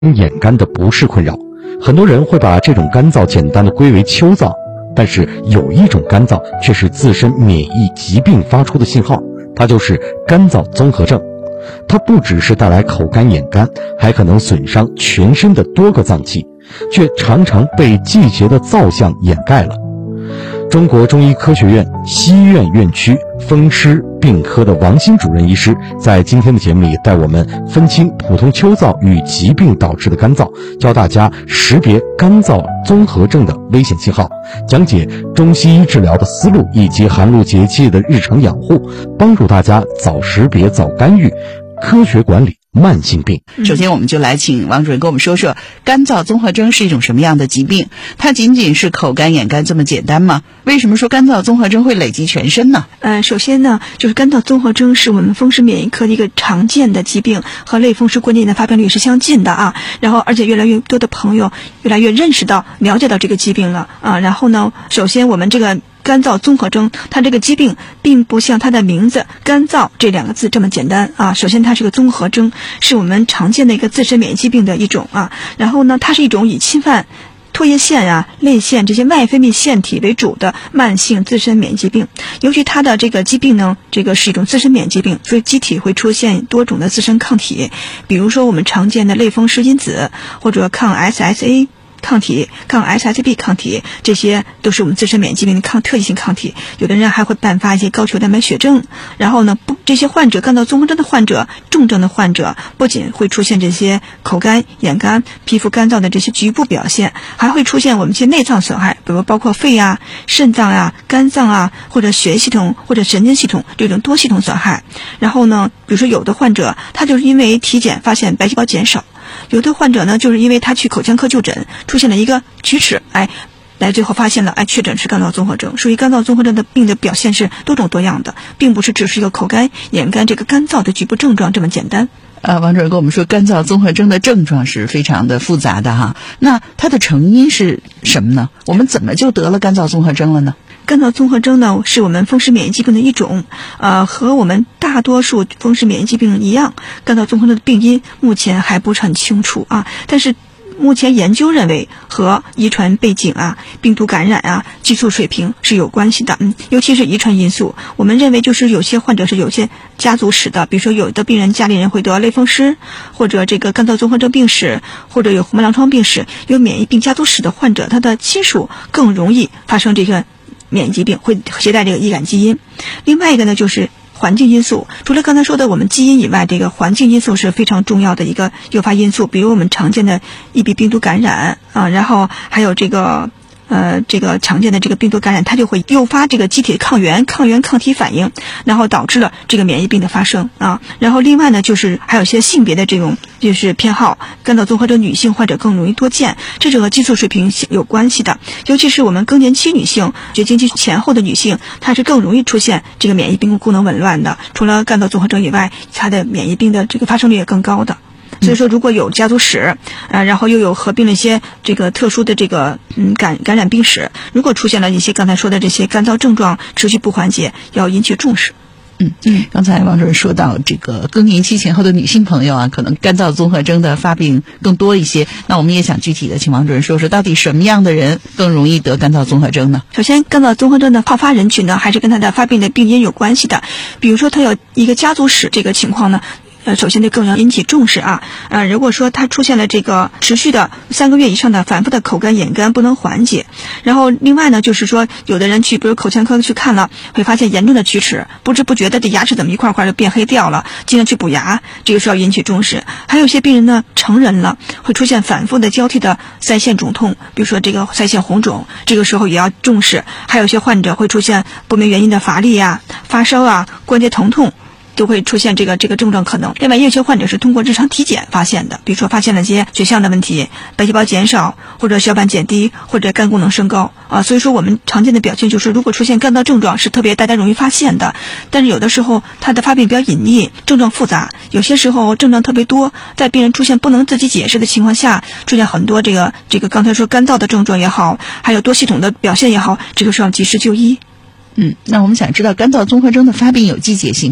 眼干的不是困扰。很多人会把这种干燥简单的归为秋燥，但是有一种干燥却是自身免疫疾病发出的信号，它就是干燥综合症。它不只是带来口干眼干，还可能损伤全身的多个脏器，却常常被季节的燥象掩盖了。中国中医科学院西院院区风湿病科的王鑫主任医师在今天的节目里带我们分清普通秋燥与疾病导致的干燥，教大家识别干燥综合症的危险信号，讲解中西医治疗的思路以及寒露节气的日常养护，帮助大家早识别早干预，科学管理慢性病。 首先我们就来请王主任跟我们说说干燥综合征是一种什么样的疾病，它仅仅是口干眼干这么简单吗？为什么说干燥综合征会累及全身呢？ 首先呢，就是干燥综合征是我们风湿免疫科的一个常见的疾病，和类风湿关节炎的发病率是相近的啊。然后而且越来越多的朋友越来越认识到了解到这个疾病了啊。然后呢，首先我们这个干燥综合征，它这个疾病并不像它的名字干燥这两个字这么简单啊。首先它是个综合征，是我们常见的一个自身免疫疾病的一种啊。然后呢，它是一种以侵犯唾液腺啊、泪腺这些外分泌腺体为主的慢性自身免疫疾病。由于它的这个疾病呢，这个是一种自身免疫疾病，所以机体会出现多种的自身抗体，比如说我们常见的类风湿因子或者抗 SSA抗体、抗 SSB 抗体，这些都是我们自身免疫疾病的特异性抗体。有的人还会伴发一些高球蛋白血症。然后呢，这些患者干燥综合征的患者、重症的患者，不仅会出现这些口干、眼干、皮肤干燥的这些局部表现，还会出现我们一些内脏损害，比如包括肺啊、肾脏啊、肝脏啊，或者血液系统或者神经系统这种多系统损害。然后呢，比如说有的患者他就是因为体检发现白细胞减少，有的患者呢，就是因为他去口腔科就诊，出现了一个龋齿，来最后发现了，确诊是干燥综合征。属于干燥综合征的病的表现是多种多样的，并不是只是一个口干、眼干这个干燥的局部症状这么简单。 王主任跟我们说，干燥综合征的症状是非常的复杂的哈。那它的成因是什么呢？我们怎么就得了干燥综合征了呢？ 干燥综合征呢，是我们风湿免疫疾病的一种，和我们大多数风湿免疫疾病一样，干燥综合征的病因目前还不是很清楚啊。但是目前研究认为和遗传背景啊、病毒感染啊、激素水平是有关系的。尤其是遗传因素，我们认为就是有些患者是有些家族史的，比如说有的病人家里人会得类风湿，或者这个干燥综合征病史，或者有红斑狼疮病史，有免疫病家族史的患者，他的亲属更容易发生这个免疫疾病，会携带这个易感基因。另外一个呢，就是环境因素，除了刚才说的我们基因以外，这个环境因素是非常重要的一个诱发因素，比如我们常见的EB病毒感染啊，然后还有这个常见的这个病毒感染，它就会诱发这个机体的抗体反应，然后导致了这个免疫病的发生啊。然后另外呢，就是还有一些性别的这种就是偏好，干燥综合征女性患者更容易多见，这和激素水平有关系的。尤其是我们更年期女性、绝经期前后的女性，她是更容易出现这个免疫病功能紊乱的。除了干燥综合征以外，她的免疫病的这个发生率也更高的。所以说，如果有家族史，然后又有合并了一些这个特殊的这个感染病史，如果出现了一些刚才说的这些干燥症状持续不缓解，要引起重视。 刚才王主任说到这个更年期前后的女性朋友啊，可能干燥综合征的发病更多一些。那我们也想具体的请王主任说说，到底什么样的人更容易得干燥综合征呢？ 首先，干燥综合征的好发人群呢，还是跟他的发病的病因有关系的。比如说，他有一个家族史这个情况呢，首先就更要引起重视啊。如果说它出现了这个持续的3个月以上的反复的口干眼干不能缓解，然后另外呢，就是说有的人去比如口腔科去看了，会发现严重的龋齿，不知不觉的这牙齿怎么一块块就变黑掉了，经常去补牙，这个是要引起重视。还有一些病人呢，成人了会出现反复的交替的腮腺肿痛，比如说这个腮腺红肿，这个时候也要重视。还有一些患者会出现不明原因的乏力啊、发烧啊、关节疼痛，都会出现这个症状可能。另外，也有些患者是通过日常体检发现的，比如说发现了一些血象的问题，白细胞减少，或者小板减低，或者肝功能升高啊。所以说，我们常见的表现就是，如果出现干燥症状是特别大家容易发现的，但是有的时候它的发病比较隐匿，症状复杂，有些时候症状特别多，在病人出现不能自己解释的情况下，出现很多这个刚才说干燥的症状也好，还有多系统的表现也好，这个是要及时就医。 那我们想知道干燥综合征的发病有季节性吗？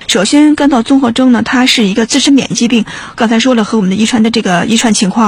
首先，肝脏综合征呢，它是一个自身免疫疾病，刚才说了和我们的遗传的这个遗传情况